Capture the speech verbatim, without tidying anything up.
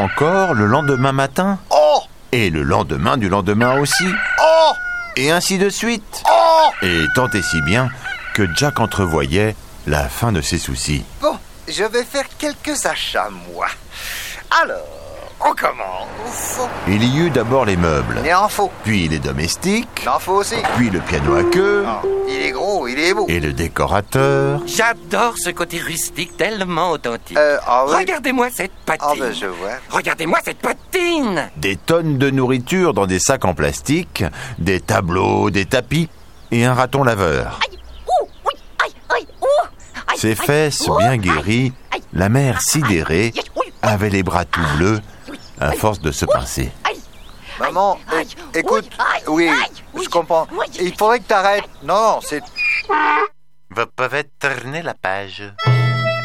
encore le lendemain matin. Oh! Et le lendemain du lendemain aussi. Oh! Et ainsi de suite. Oh! Et tant et si bien que Jack entrevoyait la fin de ses soucis. Bon, je vais faire quelques achats, moi. Alors, on commence. Il y eut d'abord les meubles, Il en faut. puis les domestiques, Il en faut aussi. puis le piano à queue, Oh, il est gros, il est beau. et le décorateur. J'adore ce côté rustique tellement authentique. Euh, ah oui? Regardez-moi cette patine. Ah ben je vois. Regardez-moi cette patine. Des tonnes de nourriture dans des sacs en plastique, des tableaux, des tapis et un raton laveur. Ses fesses bien guéries, la mère sidérée avait les bras tout bleus à force de se pincer. Maman, é- écoute, oui, je comprends. Il faudrait que t'arrêtes. Non, non, c'est... Vous pouvez tourner la page.